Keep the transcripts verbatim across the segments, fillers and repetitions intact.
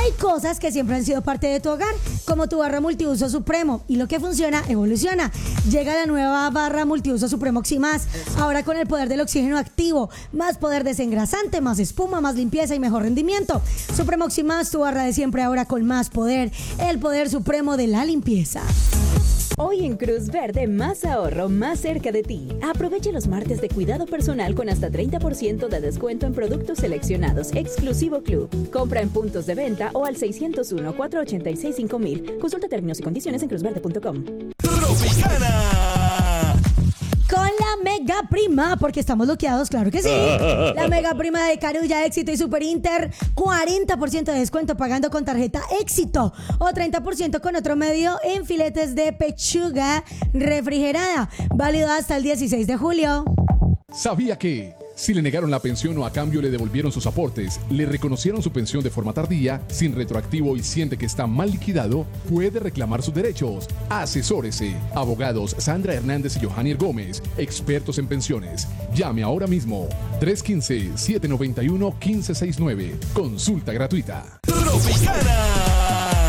Hay cosas que siempre han sido parte de tu hogar, como tu barra multiuso Supremo, y lo que funciona evoluciona. Llega la nueva barra multiuso Supremo Oximás, ahora con el poder del oxígeno activo, más poder desengrasante, más espuma, más limpieza y mejor rendimiento. Supremo Oximás, tu barra de siempre, ahora con más poder, el poder supremo de la limpieza. Hoy en Cruz Verde, más ahorro, más cerca de ti. Aproveche los martes de cuidado personal con hasta treinta por ciento de descuento en productos seleccionados. Exclusivo Club. Compra en puntos de venta o al seiscientos uno, cuatrocientos ochenta y seis, cinco mil. Consulta términos y condiciones en cruz verde punto com. Tropicana. Con la mega prima, porque estamos bloqueados, claro que sí. La mega prima de Carulla, Éxito y Super Inter, cuarenta por ciento de descuento pagando con tarjeta Éxito o treinta por ciento con otro medio en filetes de pechuga refrigerada. Válido hasta el dieciséis de julio. ¿Sabía que si le negaron la pensión o a cambio le devolvieron sus aportes, le reconocieron su pensión de forma tardía, sin retroactivo y siente que está mal liquidado, puede reclamar sus derechos? Asesórese. Abogados Sandra Hernández y Johannier Gómez, expertos en pensiones. Llame ahora mismo. tres uno cinco, siete nueve uno, uno cinco seis nueve. Consulta gratuita. Tropicana.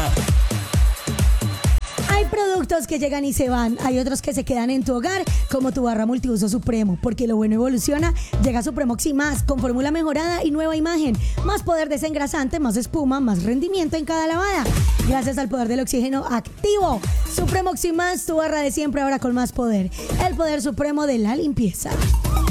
Hay productos que llegan y se van, hay otros que se quedan en tu hogar, como tu barra multiuso Supremo, porque lo bueno evoluciona. Llega Supremo Oximás con fórmula mejorada y nueva imagen, más poder desengrasante, más espuma, más rendimiento en cada lavada, gracias al poder del oxígeno activo. Supremo Oximás, tu barra de siempre, ahora con más poder, el poder supremo de la limpieza.